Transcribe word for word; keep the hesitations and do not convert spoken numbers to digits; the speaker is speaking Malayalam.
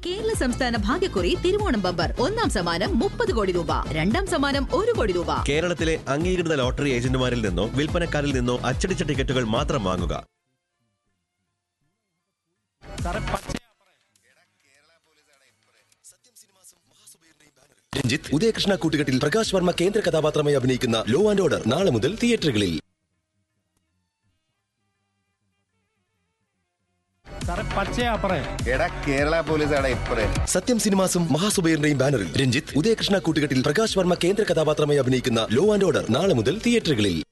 കേരള സംസ്ഥാന ഭാഗ്യക്കുറി തിരുവോണം ബമ്പർ ഒന്നാം സമ്മാനം മുപ്പത് കോടി രൂപ, രണ്ടാം സമ്മാനം ഒരു കോടി രൂപ. കേരളത്തിലെ അംഗീകൃത ലോട്ടറി ഏജന്റുമാരിൽ നിന്നോ വിൽപ്പനക്കാരിൽ നിന്നോ അച്ചടിച്ച ടിക്കറ്റുകൾ മാത്രം വാങ്ങുക. രഞ്ജിത്ത് ഉദയകൃഷ്ണ കൂട്ടുകെട്ടിൽ പ്രകാശ് വർമ്മ കേന്ദ്ര കഥാപാത്രമായി അഭിനയിക്കുന്ന ലോ ആൻഡ് ഓർഡർ നാളെ മുതൽ തിയേറ്ററുകളിൽ. കേരള പോലീസ് സത്യം സിനിമാസും മഹാസുബൈറിന്റെയും ബാനറിൽ രഞ്ജിത്ത് ഉദയകൃഷ്ണ കൂട്ടുകെട്ടിൽ പ്രകാശ് വർമ്മ കേന്ദ്ര കഥാപാത്രമായി അഭിനയിക്കുന്ന ലോ ആൻഡ് ഓർഡർ നാളെ മുതൽ തിയേറ്ററുകളിൽ.